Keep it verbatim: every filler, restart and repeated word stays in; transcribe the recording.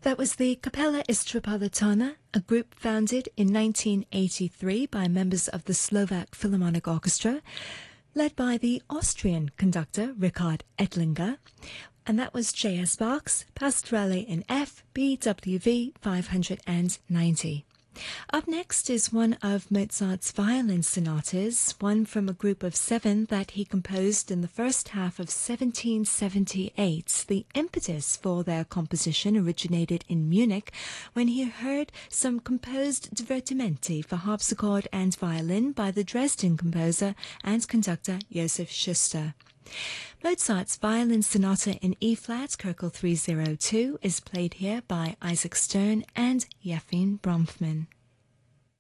That was the Capella Istropolitana, a group founded in nineteen eighty-three by members of the Slovak Philharmonic Orchestra, led by the Austrian conductor Richard Edlinger, and that was J S Bach's Pastorale in F, B W V five hundred ninety. Up next is one of Mozart's violin sonatas, one from a group of seven that he composed in the first half of seventeen seventy-eight. The impetus for their composition originated in Munich when he heard some composed divertimenti for harpsichord and violin by the Dresden composer and conductor Joseph Schuster. Mozart's violin sonata in E-flat, Köchel three oh two, is played here by Isaac Stern and Yefim Bronfman.